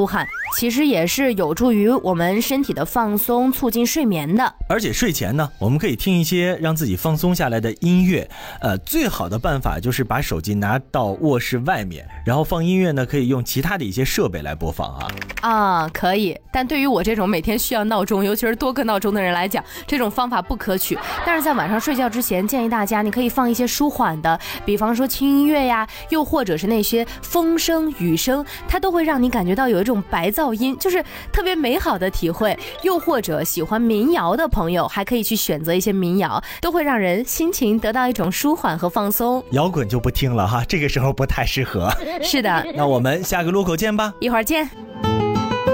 出汗，其实也是有助于我们身体的放松，促进睡眠的。 而且睡前呢，我们可以听一些让自己放松下来的音乐。最好的办法就是把手机拿到卧室外面，然后放音乐呢，可以用其他的一些设备来播放可以。但对于我这种每天需要闹钟，尤其是多个闹钟的人来讲，这种方法不可取。但是在晚上睡觉之前，建议大家你可以放一些舒缓的，比方说轻音乐呀，又或者是那些风声、雨声，它都会让你感觉到有一种白噪音，就是特别美好的体会。又或者喜欢民谣的朋友，还可以去选择一些民谣，都会让人心情得到一种舒缓和放松。 摇滚就不听了哈，这个时候不太适合。 是的， 那我们下个路口见吧， 一会儿见。